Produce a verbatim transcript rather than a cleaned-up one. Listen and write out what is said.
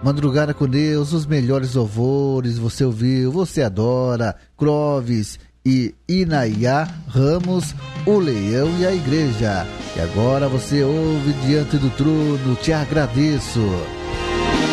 Madrugada com Deus, os melhores louvores, você ouviu, você adora, Clóvis e Inaiá Ramos, o Leão e a Igreja. E agora você ouve Diante do Trono, te agradeço.